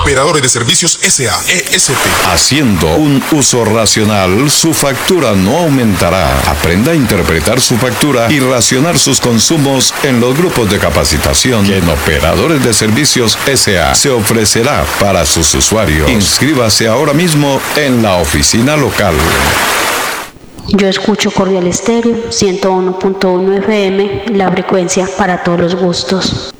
Operadores de Servicios S.A. ESP. Haciendo un uso racional, su factura no aumentará. Aprenda a interpretar su factura y racionar sus consumos en los grupos de capacitación que en Operadores de Servicios S.A. se ofrecerá para sus usuarios. Inscríbase ahora mismo en la oficina local. Yo escucho Cordial Estéreo 101.1 FM, la frecuencia para todos los gustos.